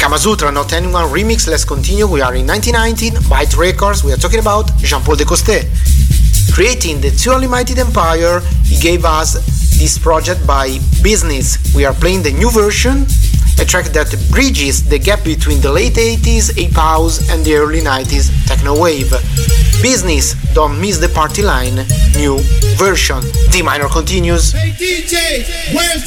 Kamasutra, Not Anyone remix. Let's continue. We are in 1919, Byte Records. We are talking about Jean-Paul Decosté. Creating the Two Unlimited Empire, he gave us this project by Business. We are playing the new version, a track that bridges the gap between the late 80s Ape House and the early 90s Techno Wave. Business, don't miss the party line, new version. D minor continues. Hey DJ, where's